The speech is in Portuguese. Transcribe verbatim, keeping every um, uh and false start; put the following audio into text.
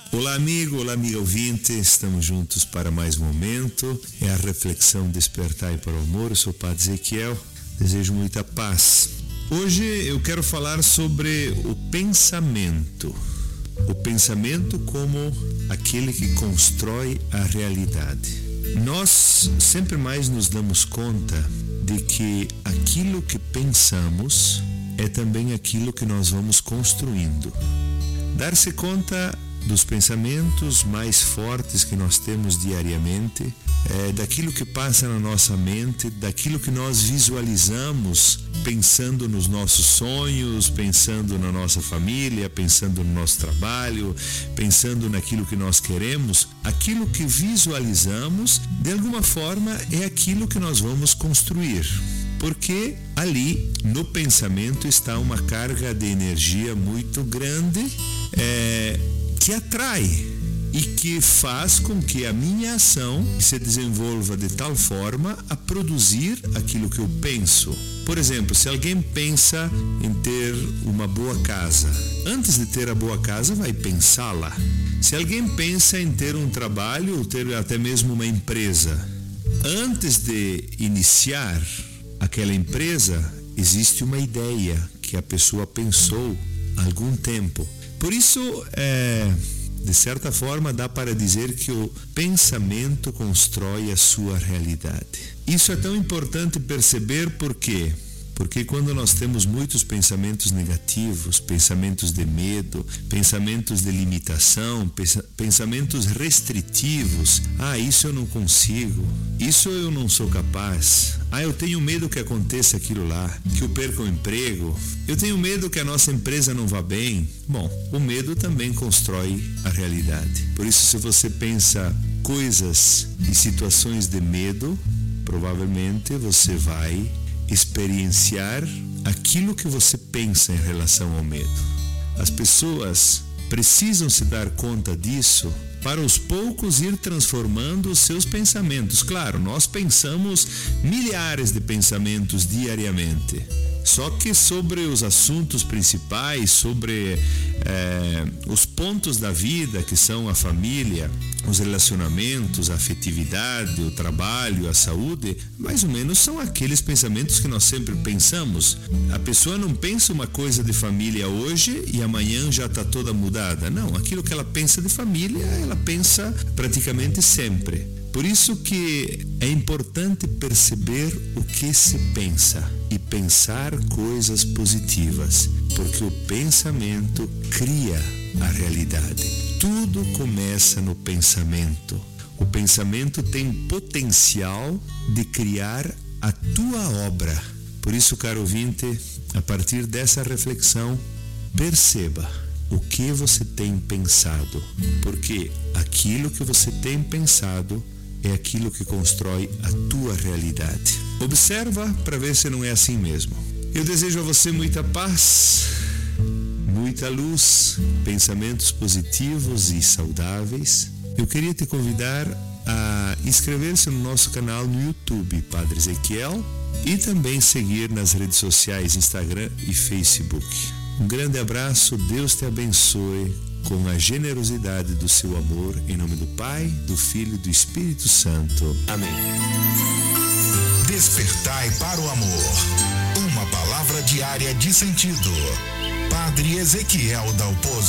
Olá amigo, olá amiga ouvinte, estamos juntos para mais um momento, é a reflexão Despertai para o Amor. Eu sou o Padre Ezequiel, desejo muita paz. Hoje eu quero falar sobre o pensamento, o pensamento como aquele que constrói a realidade. Nós sempre mais nos damos conta de que aquilo que pensamos é também aquilo que nós vamos construindo. Dar-se conta dos pensamentos mais fortes que nós temos diariamente, é, daquilo que passa na nossa mente, daquilo que nós visualizamos pensando nos nossos sonhos, pensando na nossa família, pensando no nosso trabalho, pensando naquilo que nós queremos. Aquilo que visualizamos, de alguma forma, é aquilo que nós vamos construir. Porque ali no pensamento está uma carga de energia muito grande, é, que atrai e que faz com que a minha ação se desenvolva de tal forma a produzir aquilo que eu penso. Por exemplo, se alguém pensa em ter uma boa casa, antes de ter a boa casa vai pensá-la. Se alguém pensa em ter um trabalho ou ter até mesmo uma empresa, antes de iniciar aquela empresa, existe uma ideia que a pessoa pensou há algum tempo. Por isso, é, de certa forma, dá para dizer que o pensamento constrói a sua realidade. Isso é tão importante perceber por quê? Porque quando nós temos muitos pensamentos negativos, pensamentos de medo, pensamentos de limitação, pensamentos restritivos, ah, isso eu não consigo, isso eu não sou capaz, ah, eu tenho medo que aconteça aquilo lá, que eu perca o emprego, eu tenho medo que a nossa empresa não vá bem. Bom, o medo também constrói a realidade. Por isso, se você pensa coisas e situações de medo, provavelmente você vai experienciar aquilo que você pensa em relação ao medo. As pessoas precisam se dar conta disso para aos poucos ir transformando os seus pensamentos. Claro, nós pensamos milhares de pensamentos diariamente. Só que sobre os assuntos principais, sobre é, os pontos da vida, que são a família, os relacionamentos, a afetividade, o trabalho, a saúde, mais ou menos são aqueles pensamentos que nós sempre pensamos. A pessoa não pensa uma coisa de família hoje e amanhã já está toda mudada. Não, aquilo que ela pensa de família, ela pensa praticamente sempre. Por isso que é importante perceber o que se pensa e pensar coisas positivas, porque o pensamento cria a realidade. Tudo começa no pensamento. O pensamento tem potencial de criar a tua obra. Por isso, caro ouvinte, a partir dessa reflexão, perceba o que você tem pensado, porque aquilo que você tem pensado é aquilo que constrói a tua realidade. Observa para ver se não é assim mesmo. Eu desejo a você muita paz, muita luz, pensamentos positivos e saudáveis. Eu queria te convidar a inscrever-se no nosso canal no YouTube, Padre Ezequiel, e também seguir nas redes sociais Instagram e Facebook. Um grande abraço, Deus te abençoe com a generosidade do seu amor, em nome do Pai, do Filho e do Espírito Santo. Amém. Despertai para o amor. Uma palavra diária de sentido. Padre Ezequiel Dalpozo.